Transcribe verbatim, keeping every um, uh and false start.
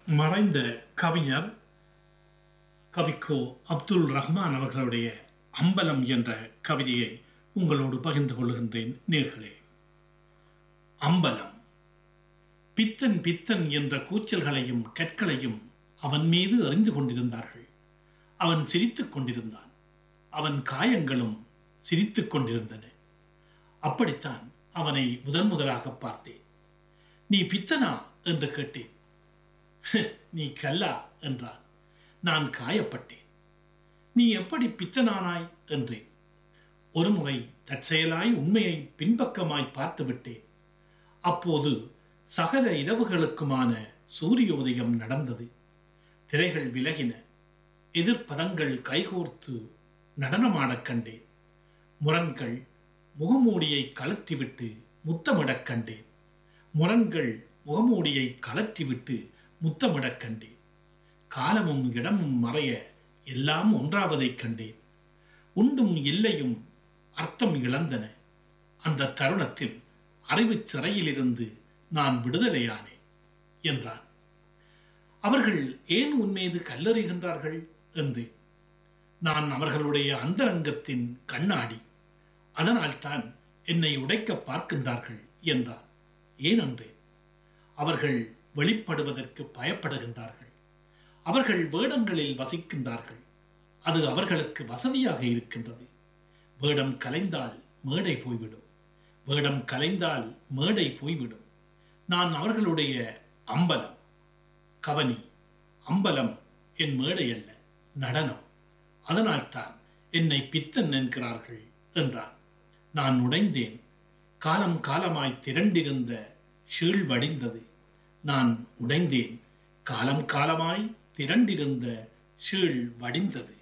மறைந்த கவிஞர் கவிக்கோ அப்துல் ரஹ்மான் அவர்களுடைய அம்பலம் என்ற கவிதையை உங்களோடு பகிர்ந்து கொள்கின்றேன் நேர்களே. அம்பலம். பித்தன் பித்தன் என்ற கூச்சல்களையும் கற்களையும் அவன் மீது எறிந்து கொண்டிருந்தார்கள். அவன் சிரித்துக் கொண்டிருந்தான். அவன் காயங்களும் சிரித்துக் கொண்டிருந்தன. அப்படித்தான் அவனை முதன் முதலாக பார்த்தேன். நீ பித்தனா என்று கேட்டேன். நீ கல்லா என்றான். நான் காயப்பட்டேன். நீ எப்படி பித்தனானாய் என்றேன். ஒருமுறை தற்செயலாய் உண்மையை பின்பக்கமாய் பார்த்து விட்டேன். அப்போது சகல இரவுகளுக்குமான சூரியோதயம் நடந்தது. திரைகள் விலகின. எதிர்ப்பதங்கள் கைகோர்த்து நடனமாடக் கண்டேன். முரண்கள் முகமூடியை கலற்றிவிட்டு முத்தமிடக் கண்டேன். முரண்கள் முகமூடியை கலற்றிவிட்டு முத்தமிடக் கண்டேன். காலமும் இடமும் மறைய எல்லாம் ஒன்றாவதைக் கண்டேன். உண்டும் இல்லையும் அர்த்தம் இழந்தன. அந்த தருணத்தில் அறிவு சிறையிலிருந்து நான் விடுதலையானேன் என்றான். அவர்கள் ஏன் உன்மீது கல்லறிகின்றார்கள் என்று. நான் அவர்களுடைய அந்தரங்கத்தின் கண்ணாடி. அதனால்தான் என்னை உடைக்க பார்க்கின்றார்கள் என்றார். ஏனென்றே அவர்கள் வெளிப்படுவதற்கு பயப்படுகின்றார்கள். அவர்கள் வேடங்களில் வசிக்கின்றார்கள். அது அவர்களுக்கு வசதியாக இருக்கின்றது. வேடம் கலைந்தால் மேடை போய்விடும். வேடம் கலைந்தால் மேடை போய்விடும். நான் அவர்களுடைய அம்பலம். கவனி, அம்பலம் என் மேடை அல்ல, நடனம். அதனால்தான் என்னை பித்தன் என்கிறார்கள் என்றான். நான் உடைந்தேன். காலம் காலமாய் திரண்டிருந்த ஷீழ் வடிந்தது. நான் உடைந்தேன். காலம் காலமாய் திரண்டிருந்த ஷீழ் வடிந்தது.